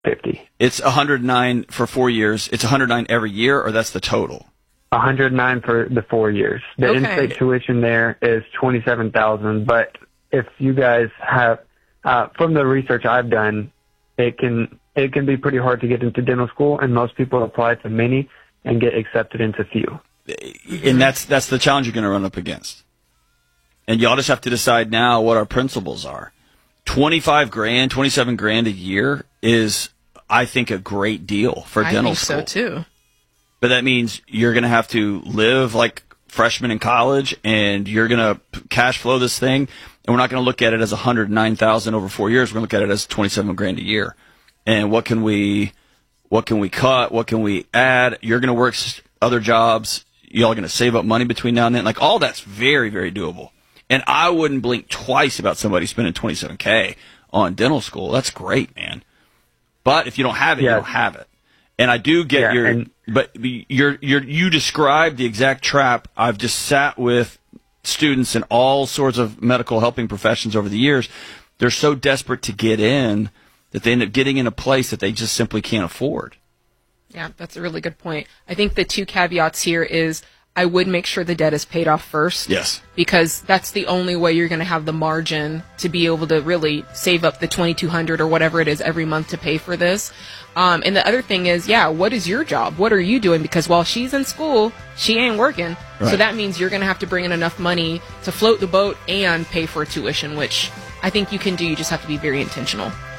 50. It's 109 for 4 years. It's 109 every year, or that's the total? 109 for the 4 years. The Okay. in-state tuition there is $27,000. But if you guys have, from the research I've done, it can be pretty hard to get into dental school, and most people apply to many and get accepted into few. And that's the challenge you're going to run up against. And y'all just have to decide now what our principles are. 25 grand, 27 grand a year is, I think, a great deal for dental school. I think so too. But that means you're going to have to live like freshmen in college, and you're going to cash flow this thing. And we're not going to look at it as 109,000 over 4 years. We're going to look at it as 27 grand a year. And what can we cut? What can we add? You're going to work other jobs. Y'all are going to save up money between now and then. Like, all that's very, very doable. And I wouldn't blink twice about somebody spending $27K on dental school. That's great, man. But if you don't have it, you don't have it. And I do get you described the exact trap. I've just sat with students in all sorts of medical helping professions over the years. They're so desperate to get in that they end up getting in a place that they just simply can't afford. Yeah, that's a really good point. I think the two caveats here is I would make sure the debt is paid off first. Yes. Because that's the only way you're going to have the margin to be able to really save up the $2,200 or whatever it is every month to pay for this. And the other thing is, what is your job? What are you doing? Because while she's in school, she ain't working. Right. So that means you're going to have to bring in enough money to float the boat and pay for tuition, which I think you can do. You just have to be very intentional.